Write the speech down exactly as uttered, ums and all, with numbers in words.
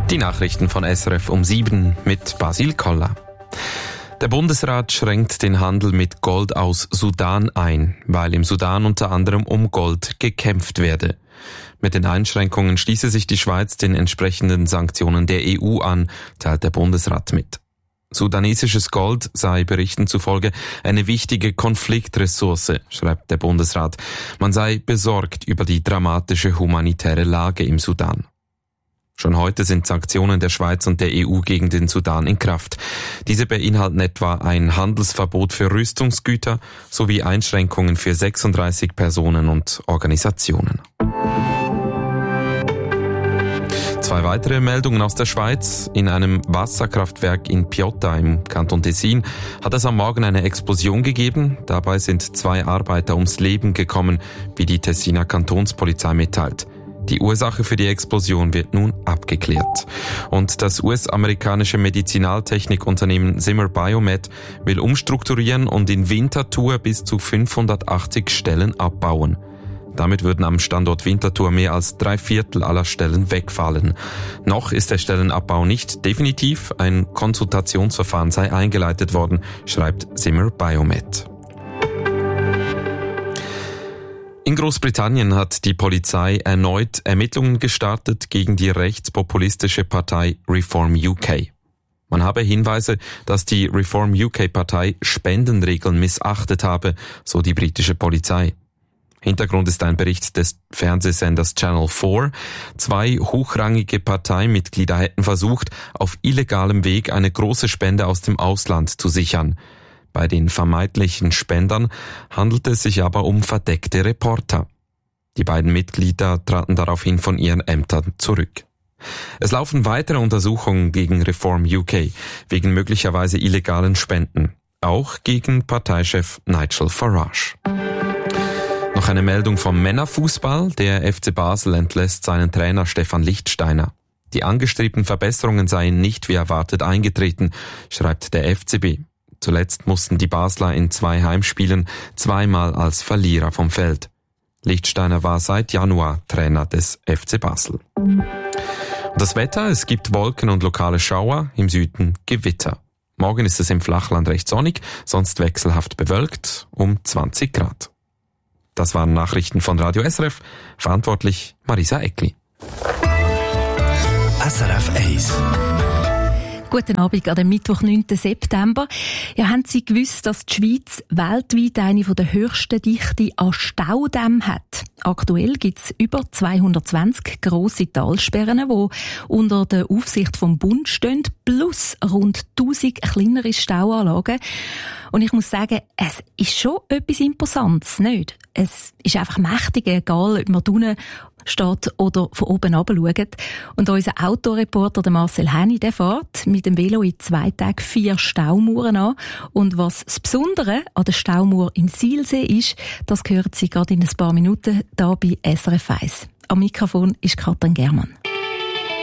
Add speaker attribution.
Speaker 1: Die Nachrichten von S R F um sieben mit Basil Koller. Der Bundesrat schränkt den Handel mit Gold aus Sudan ein, weil im Sudan unter anderem um Gold gekämpft werde. Mit den Einschränkungen schließe sich die Schweiz den entsprechenden Sanktionen der E U an, teilt der Bundesrat mit. Sudanesisches Gold sei Berichten zufolge eine wichtige Konfliktressource, schreibt der Bundesrat. Man sei besorgt über die dramatische humanitäre Lage im Sudan. Schon heute sind Sanktionen der Schweiz und der E U gegen den Sudan in Kraft. Diese beinhalten etwa ein Handelsverbot für Rüstungsgüter sowie Einschränkungen für sechsunddreißig Personen und Organisationen. Zwei weitere Meldungen aus der Schweiz. In einem Wasserkraftwerk in Piotta im Kanton Tessin hat es am Morgen eine Explosion gegeben. Dabei sind zwei Arbeiter ums Leben gekommen, wie die Tessiner Kantonspolizei mitteilt. Die Ursache für die Explosion wird nun abgeklärt. Und das U S-amerikanische Medizinaltechnikunternehmen Zimmer Biomet will umstrukturieren und in Winterthur bis zu fünfhundertachtzig Stellen abbauen. Damit würden am Standort Winterthur mehr als drei Viertel aller Stellen wegfallen. Noch ist der Stellenabbau nicht definitiv. Ein Konsultationsverfahren sei eingeleitet worden, schreibt Zimmer Biomet. In Großbritannien hat die Polizei erneut Ermittlungen gestartet gegen die rechtspopulistische Partei Reform U K. Man habe Hinweise, dass die Reform U K-Partei Spendenregeln missachtet habe, so die britische Polizei. Hintergrund ist ein Bericht des Fernsehsenders Channel vier. Zwei hochrangige Parteimitglieder hätten versucht, auf illegalem Weg eine große Spende aus dem Ausland zu sichern. Bei den vermeintlichen Spendern handelt es sich aber um verdeckte Reporter. Die beiden Mitglieder traten daraufhin von ihren Ämtern zurück. Es laufen weitere Untersuchungen gegen Reform U K wegen möglicherweise illegalen Spenden, auch gegen Parteichef Nigel Farage. Noch eine Meldung vom Männerfußball. Der F C Basel entlässt seinen Trainer Stefan Lichtsteiner. Die angestrebten Verbesserungen seien nicht wie erwartet eingetreten, schreibt der F C B. Zuletzt mussten die Basler in zwei Heimspielen zweimal als Verlierer vom Feld. Lichtsteiner war seit Januar Trainer des F C Basel. Und das Wetter, es gibt Wolken und lokale Schauer, im Süden Gewitter. Morgen ist es im Flachland recht sonnig, sonst wechselhaft bewölkt um zwanzig Grad. Das waren Nachrichten von Radio S R F, verantwortlich Marisa Eckli.
Speaker 2: S R F eins.
Speaker 3: Guten Abend an dem Mittwoch, neunten September. Ja, haben Sie gewusst, dass die Schweiz weltweit eine der höchsten Dichte an Staudämmen hat? Aktuell gibt es über zweihundertzwanzig grosse Talsperren, die unter der Aufsicht vom Bund stehen, plus rund tausend kleinere Stauanlagen. Und ich muss sagen, es ist schon etwas Imposantes, nicht? Es ist einfach mächtig, egal ob man unten steht oder von oben runter schaut. Und unser Autoreporter, der Marcel Henny, der fährt mit dem Velo in zwei Tagen vier Staumauern an. Und was das Besondere an der Staumauer im Silsee ist, das hören Sie gerade in ein paar Minuten hier bei S R F eins. Am Mikrofon ist Katrin Germann.